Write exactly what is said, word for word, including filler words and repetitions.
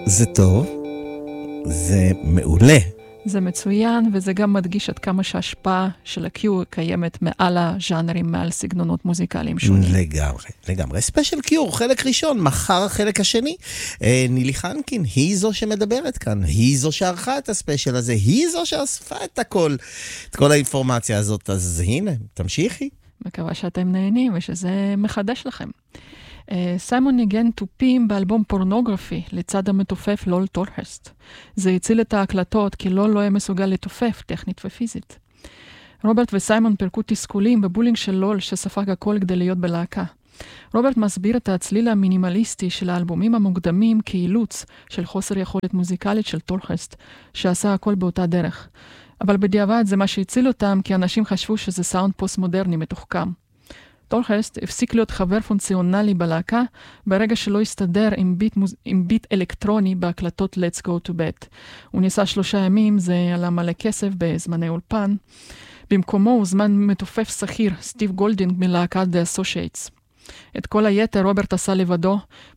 זה טוב, זה מעולה. זה מצוין, וזה גם מדגיש עד כמה שההשפעה של הקיור קיימת מעל הז'אנרים, מעל סגנונות מוזיקליים שונים. לגמרי, לגמרי. ספיישל קיור, חלק ראשון, מחר החלק השני. אה, נילי חנקין, היא זו שמדברת כאן, היא זו שערכה את הספיישל הזה, היא זו שאספה את הכל, את כל האינפורמציה הזאת. אז הנה, תמשיכי. מקווה שאתם נהנים ושזה מחדש לכם. סיימון ניגן טופים באלבום פורנוגרפי לצד המתופף לול טולהרסט. זה הציל את ההקלטות כי לול לא היה מסוגל לתופף טכנית ופיזית. רוברט וסיימון פרקו תסכולים בבולינג של לול שספג הכל כדי להיות בלהקה. רוברט מסביר את הצליל המינימליסטי של האלבומים המוקדמים כאילוץ של חוסר יכולת מוזיקלית של טולהרסט שעשה הכל באותה דרך. אבל בדיעבד זה מה שהציל אותם כי אנשים חשבו שזה סאונד פוסט-מודרני מתוחכם. טולהרסט הפסיק להיות חבר פונקציונלי בלהקה ברגע שלא הסתדר עם ביט, מוז... עם ביט אלקטרוני בהקלטות Let's Go to Bed. הוא ניסה שלושה ימים, זה עלה מלא כסף בזמני אולפן. במקומו הוזמן מתופף שכיר, סטיב גולדינג מלהקת The Associates. את כל היתר רוברט עשה לבדו,